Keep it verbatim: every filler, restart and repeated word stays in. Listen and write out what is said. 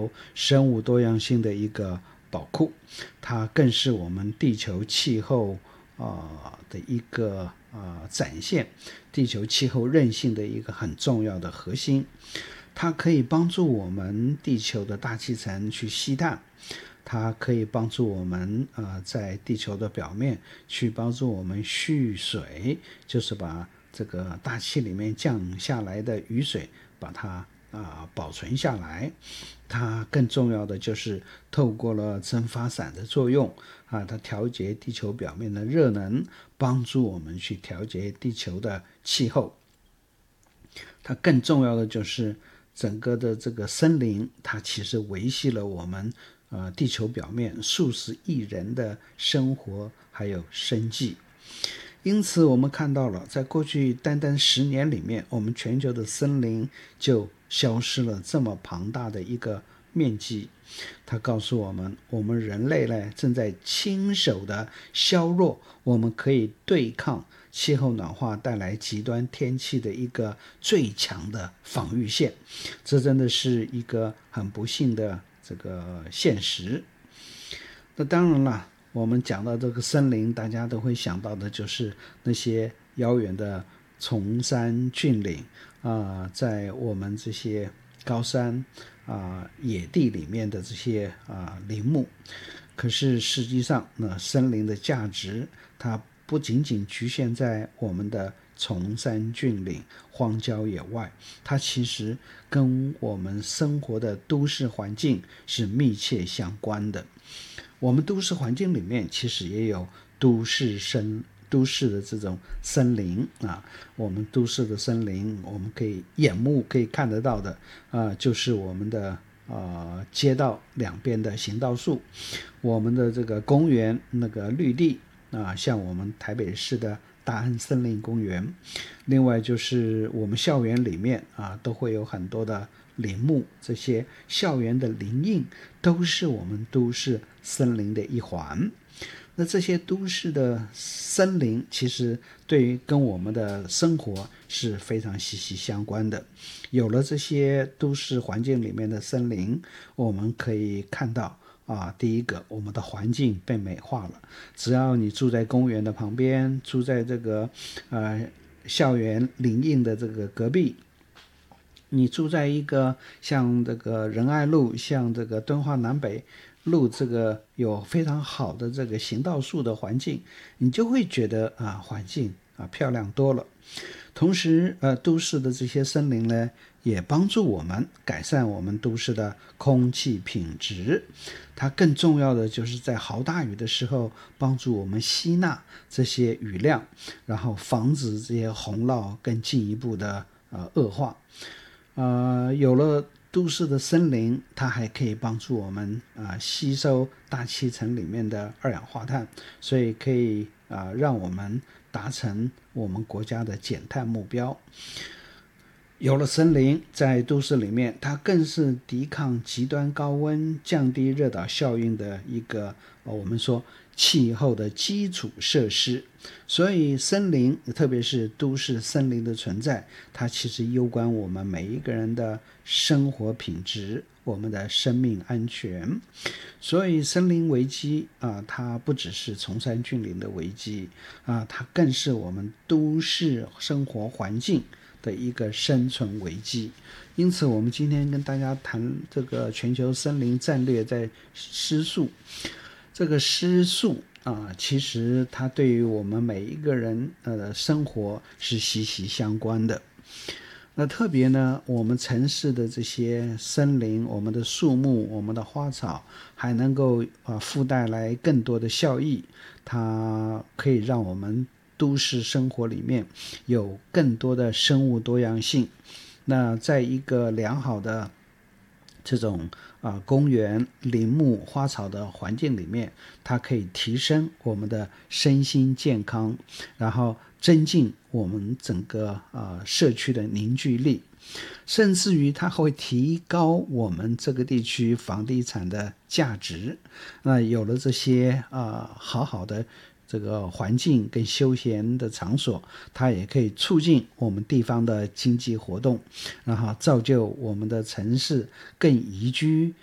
球生物多样性的一个宝库，它更是我们地球气候、呃、的一个、呃、展现，地球气候韧性的一个很重要的核心。它可以帮助我们地球的大气层去吸碳，它可以帮助我们、呃、在地球的表面去帮助我们蓄水，就是把这个大气里面降下来的雨水把它、呃、保存下来。它更重要的就是透过了蒸发伞的作用啊，它调节地球表面的热能，帮助我们去调节地球的气候。它更重要的就是整个的这个森林，它其实维系了我们呃地球表面数十亿人的生活还有生计。因此我们看到了，在过去单单十年里面，我们全球的森林就消失了这么庞大的一个面积。它告诉我们，我们人类呢正在亲手的削弱我们可以对抗气候暖化带来极端天气的一个最强的防御线。这真的是一个很不幸的这个现实。那当然了，我们讲到这个森林，大家都会想到的就是那些遥远的崇山峻岭啊、呃，在我们这些高山啊、呃、野地里面的这些啊、呃、林木。可是实际上呢，森林的价值它不仅仅局限在我们的崇山峻岭、荒郊野外，它其实跟我们生活的都市环境是密切相关的。我们都市环境里面其实也有都市森都市的这种森林啊，我们都市的森林，我们可以眼目可以看得到的啊，就是我们的呃街道两边的行道树，我们的这个公园那个绿地啊，像我们台北市的大安森林公园，另外就是我们校园里面啊都会有很多的林木，这些校园的林荫都是我们都市森林的一环。那这些都市的森林其实对于跟我们的生活是非常息息相关的。有了这些都市环境里面的森林，我们可以看到啊，第一个，我们的环境被美化了。只要你住在公园的旁边，住在这个呃校园林荫的这个隔壁，你住在一个像这个仁爱路，像这个敦化南北路，这个有非常好的这个行道树的环境，你就会觉得啊，环境啊漂亮多了。同时呃，都市的这些森林呢，也帮助我们改善我们都市的空气品质。它更重要的就是在豪大雨的时候，帮助我们吸纳这些雨量，然后防止这些洪涝更进一步的呃恶化。呃，有了都市的森林，它还可以帮助我们啊、呃、吸收大气层里面的二氧化碳，所以可以啊、呃、让我们达成我们国家的减碳目标。有了森林，在都市里面，它更是抵抗极端高温、降低热岛效应的一个、呃、我们说气候的基础设施。所以森林，特别是都市森林的存在，它其实攸关我们每一个人的生活品质，我们的生命安全。所以森林危机啊，它不只是崇山峻岭的危机啊，它更是我们都市生活环境的一个生存危机。因此我们今天跟大家谈这个全球森林战略在施树。这个施树啊，其实它对于我们每一个人呃生活是息息相关的。那特别呢，我们城市的这些森林，我们的树木，我们的花草，还能够啊附带来更多的效益。它可以让我们都市生活里面有更多的生物多样性。那在一个良好的这种啊公园、林木、花草的环境里面，它可以提升我们的身心健康，然后增进我们整个啊社区的凝聚力，甚至于它会提高我们这个地区房地产的价值。那有了这些啊好好的这个环境跟休闲的场所，它也可以促进我们地方的经济活动，然后造就我们的城市更宜居、